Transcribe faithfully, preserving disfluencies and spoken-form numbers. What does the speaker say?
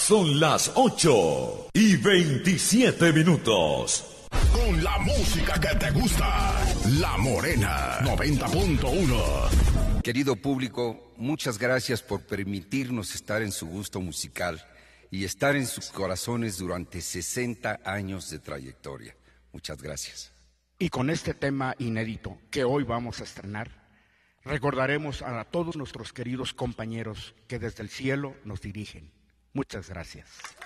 Son las ocho y veintisiete minutos. Con la música que te gusta, La Morena noventa punto uno. Querido público, muchas gracias por permitirnos estar en su gusto musical y estar en sus corazones durante sesenta años de trayectoria. Muchas gracias. Y con este tema inédito que hoy vamos a estrenar, recordaremos a todos nuestros queridos compañeros que desde el cielo nos dirigen. Muchas gracias.